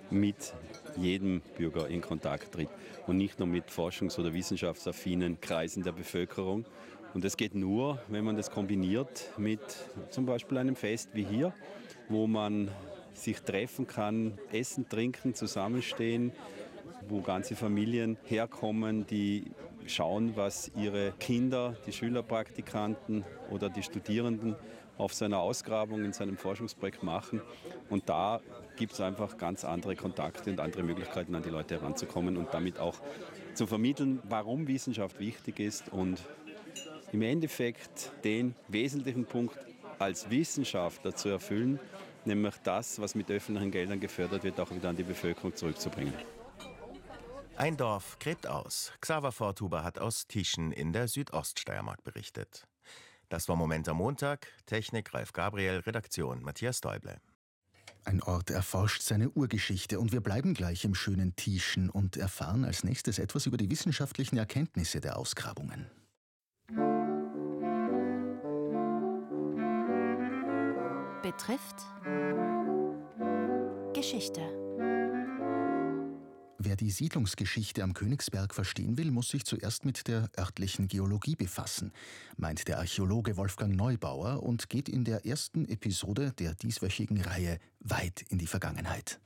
mit jedem Bürger in Kontakt tritt und nicht nur mit forschungs- oder wissenschaftsaffinen Kreisen der Bevölkerung. Und das geht nur, wenn man das kombiniert mit zum Beispiel einem Fest wie hier, wo man sich treffen kann, essen, trinken, zusammenstehen, wo ganze Familien herkommen, die schauen, was ihre Kinder, die Schülerpraktikanten oder die Studierenden auf seiner Ausgrabung, in seinem Forschungsprojekt machen. Und da gibt es einfach ganz andere Kontakte und andere Möglichkeiten, an die Leute heranzukommen und damit auch zu vermitteln, warum Wissenschaft wichtig ist und im Endeffekt den wesentlichen Punkt als Wissenschaftler zu erfüllen, nämlich das, was mit öffentlichen Geldern gefördert wird, auch wieder an die Bevölkerung zurückzubringen. Ein Dorf gräbt aus. Xaver Forthuber hat aus Tischen in der Südoststeiermark berichtet. Das war Moment am Montag. Technik Ralf Gabriel, Redaktion Matthias Däuble. Ein Ort erforscht seine Urgeschichte und wir bleiben gleich im schönen Tieschen und erfahren als nächstes etwas über die wissenschaftlichen Erkenntnisse der Ausgrabungen. Betrifft Geschichte. Wer die Siedlungsgeschichte am Königsberg verstehen will, muss sich zuerst mit der örtlichen Geologie befassen, meint der Archäologe Wolfgang Neubauer und geht in der ersten Episode der dieswöchigen Reihe weit in die Vergangenheit.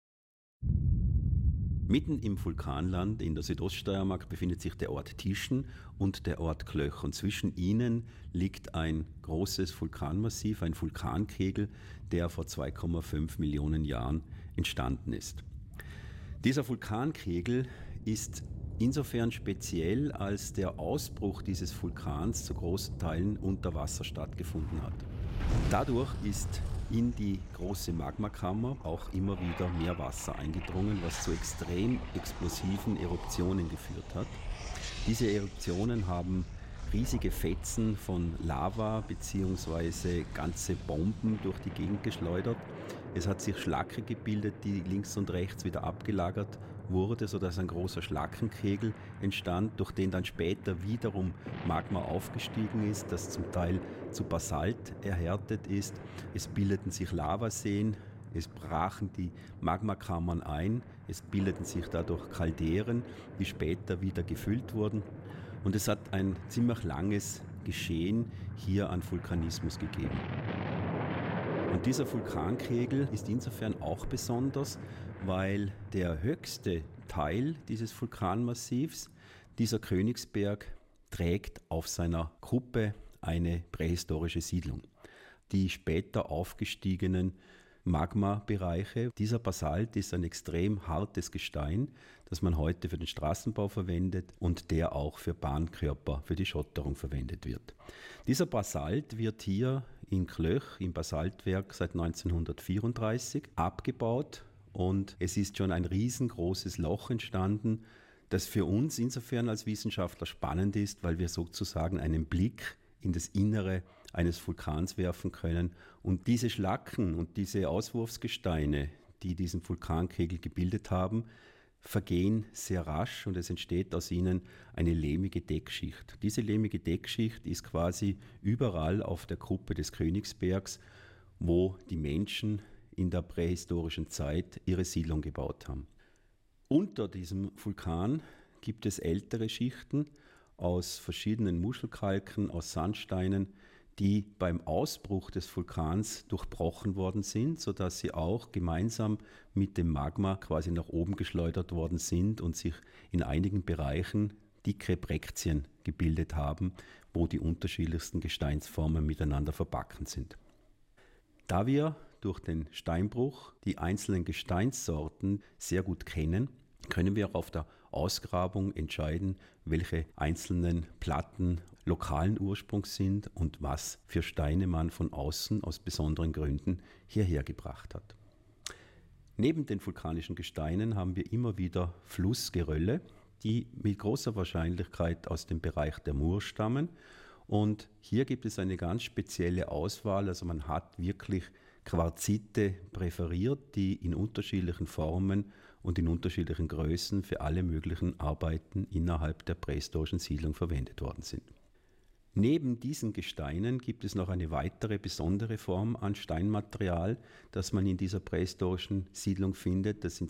Mitten im Vulkanland in der Südoststeiermark befindet sich der Ort Tischen und der Ort Klöch. Und zwischen ihnen liegt ein großes Vulkanmassiv, ein Vulkankegel, der vor 2,5 Millionen Jahren entstanden ist. Dieser Vulkankegel ist insofern speziell, als der Ausbruch dieses Vulkans zu großen Teilen unter Wasser stattgefunden hat. Dadurch ist in die große Magmakammer auch immer wieder mehr Wasser eingedrungen, was zu extrem explosiven Eruptionen geführt hat. Diese Eruptionen haben riesige Fetzen von Lava bzw. ganze Bomben durch die Gegend geschleudert. Es hat sich Schlacke gebildet, die links und rechts wieder abgelagert wurde, sodass ein großer Schlackenkegel entstand, durch den dann später wiederum Magma aufgestiegen ist, das zum Teil zu Basalt erhärtet ist. Es bildeten sich Lavaseen, es brachen die Magmakammern ein, es bildeten sich dadurch Calderen, die später wieder gefüllt wurden. Und es hat ein ziemlich langes Geschehen hier an Vulkanismus gegeben. Und dieser Vulkankegel ist insofern auch besonders, weil der höchste Teil dieses Vulkanmassivs, dieser Königsberg, trägt auf seiner Kuppe eine prähistorische Siedlung. Die später aufgestiegenen Magmabereiche. Dieser Basalt ist ein extrem hartes Gestein, das man heute für den Straßenbau verwendet und der auch für Bahnkörper, für die Schotterung verwendet wird. Dieser Basalt wird hier in Klöch im Basaltwerk seit 1934 abgebaut und es ist schon ein riesengroßes Loch entstanden, das für uns insofern als Wissenschaftler spannend ist, weil wir sozusagen einen Blick in das Innere eines Vulkans werfen können. Und diese Schlacken und diese Auswurfsgesteine, die diesen Vulkankegel gebildet haben, vergehen sehr rasch und es entsteht aus ihnen eine lehmige Deckschicht. Diese lehmige Deckschicht ist quasi überall auf der Kuppe des Königsbergs, wo die Menschen in der prähistorischen Zeit ihre Siedlung gebaut haben. Unter diesem Vulkan gibt es ältere Schichten aus verschiedenen Muschelkalken, aus Sandsteinen, die beim Ausbruch des Vulkans durchbrochen worden sind, sodass sie auch gemeinsam mit dem Magma quasi nach oben geschleudert worden sind und sich in einigen Bereichen dicke Brekzien gebildet haben, wo die unterschiedlichsten Gesteinsformen miteinander verbacken sind. Da wir durch den Steinbruch die einzelnen Gesteinssorten sehr gut kennen, können wir auch auf der Ausgrabung entscheiden, welche einzelnen Platten lokalen Ursprungs sind und was für Steine man von außen aus besonderen Gründen hierher gebracht hat. Neben den vulkanischen Gesteinen haben wir immer wieder Flussgerölle, die mit großer Wahrscheinlichkeit aus dem Bereich der Mur stammen. Und hier gibt es eine ganz spezielle Auswahl, also man hat wirklich Quarzite präferiert, die in unterschiedlichen Formen und in unterschiedlichen Größen für alle möglichen Arbeiten innerhalb der prähistorischen Siedlung verwendet worden sind. Neben diesen Gesteinen gibt es noch eine weitere besondere Form an Steinmaterial, das man in dieser prähistorischen Siedlung findet. Das sind